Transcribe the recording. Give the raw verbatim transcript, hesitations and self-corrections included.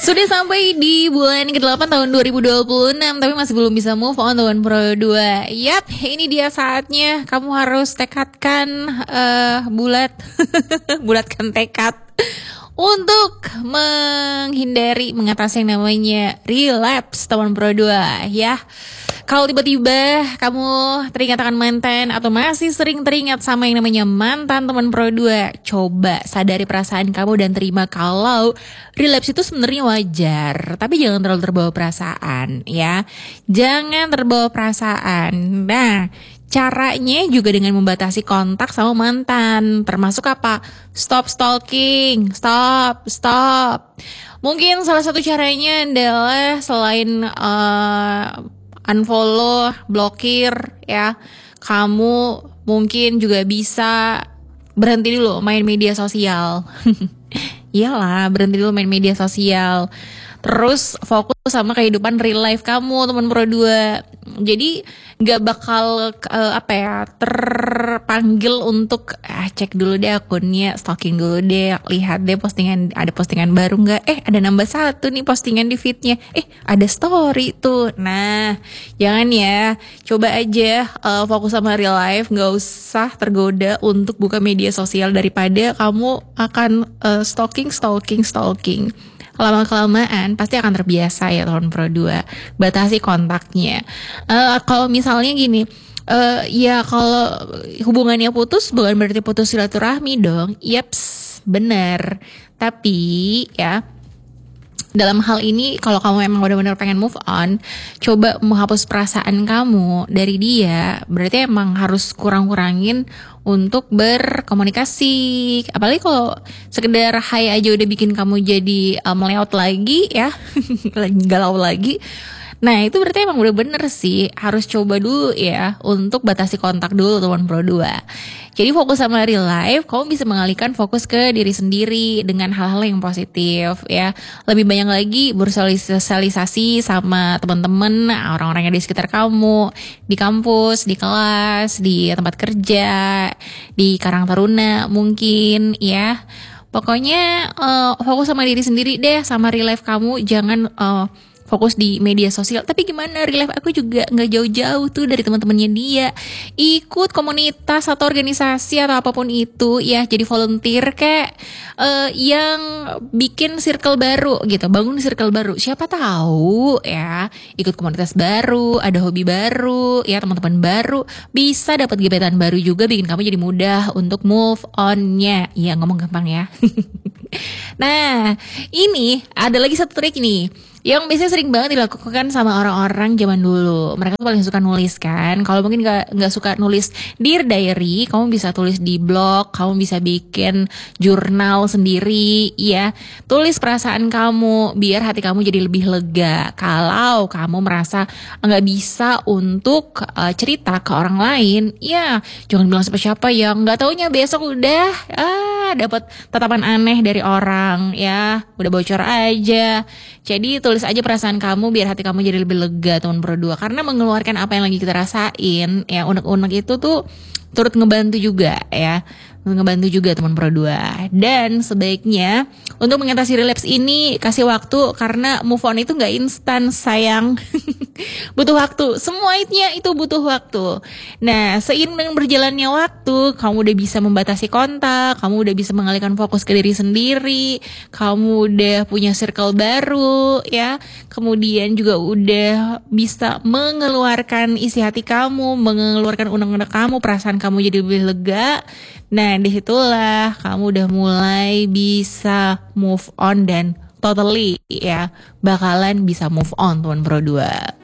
Sudah sampai di bulan kedelapan tahun dua ribu dua puluh enam, tapi masih belum bisa move on Tuan Pro dua. Yap, ini dia saatnya kamu harus tekadkan uh, bulat bulatkan tekad untuk menghindari mengatasi yang namanya relapse Tuan Pro dua ya. Kalau tiba-tiba kamu teringat akan mantan atau masih sering teringat sama yang namanya mantan teman Pro dua, coba sadari perasaan kamu dan terima kalau relapse itu sebenarnya wajar, tapi jangan terlalu terbawa perasaan ya. Jangan terbawa perasaan. Nah, caranya juga dengan membatasi kontak sama mantan, termasuk apa? Stop stalking, stop, stop. Mungkin salah satu caranya adalah selain uh, unfollow, blokir ya, kamu mungkin juga bisa berhenti dulu main media sosial. Iyalah, berhenti dulu main media sosial. Terus fokus sama kehidupan real life kamu teman Pro dua. Jadi gak bakal uh, apa ya terpanggil untuk ah, cek dulu deh akunnya, stalking dulu deh, lihat deh postingan, ada postingan baru nggak? Eh ada nambah satu nih postingan di feednya. Eh ada story tuh. Nah jangan ya, coba aja uh, fokus sama real life, nggak usah tergoda untuk buka media sosial daripada kamu akan uh, stalking, stalking, stalking. Lama-kelamaan pasti akan terbiasa ya Tuan Pro dua. Batasi kontaknya. Uh, kalau misalnya gini, uh, ya kalau hubungannya putus bukan berarti putus silaturahmi dong. Yaps, benar. Tapi ya, dalam hal ini kalau kamu emang benar-benar pengen move on, coba menghapus perasaan kamu dari dia. Berarti emang harus kurang-kurangin untuk berkomunikasi. Apalagi kalau sekedar hai aja udah bikin kamu jadi uh, meleot lagi ya, galau lagi. Nah itu berarti emang udah bener sih, harus coba dulu ya untuk batasi kontak dulu Tuan Pro dua. Jadi fokus sama real life, kamu bisa mengalihkan fokus ke diri sendiri dengan hal-hal yang positif ya. Lebih banyak lagi bersosialisasi sama teman-teman, orang-orang yang di sekitar kamu, di kampus, di kelas, di tempat kerja, di Karang Taruna mungkin ya. Pokoknya uh, fokus sama diri sendiri deh, sama real life kamu, jangan uh, fokus di media sosial. Tapi gimana, real life aku juga gak jauh-jauh tuh dari teman-temannya dia. Ikut komunitas atau organisasi atau apapun itu ya, jadi volunteer kayak uh, yang bikin circle baru gitu, bangun circle baru. Siapa tahu ya, ikut komunitas baru, ada hobi baru ya, teman-teman baru, bisa dapat gebetan baru juga, bikin kamu jadi mudah untuk move on-nya. Ya ngomong gampang ya. Nah ini ada lagi satu trik nih yang biasanya sering banget dilakukan sama orang-orang zaman dulu. Mereka tuh paling suka nulis kan. Kalau mungkin gak, gak suka nulis Dear Diary, kamu bisa tulis di blog, kamu bisa bikin jurnal sendiri ya. Tulis perasaan kamu biar hati kamu jadi lebih lega. Kalau kamu merasa gak bisa untuk uh, cerita ke orang lain, ya jangan bilang siapa-siapa yang gak taunya besok udah ah, dapat tatapan aneh dari orang ya. Udah bocor aja. Jadi tulis aja perasaan kamu biar hati kamu jadi lebih lega Tuan Pro dua. Karena mengeluarkan apa yang lagi kita rasain ya, unek-unek itu tuh turut ngebantu juga ya, ngebantu juga teman Pro dua. Dan sebaiknya untuk mengatasi relapse ini kasih waktu, karena move on itu gak instan sayang. Butuh waktu, semuanya itu butuh waktu. Nah seiring dengan berjalannya waktu, kamu udah bisa membatasi kontak, kamu udah bisa mengalihkan fokus ke diri sendiri, kamu udah punya circle baru ya, kemudian juga udah bisa mengeluarkan isi hati kamu, mengeluarkan unek-unek kamu, perasaan kamu jadi lebih lega. Nah disitulah kamu udah mulai bisa move on dan totally ya bakalan bisa move on Tuan Pro dua.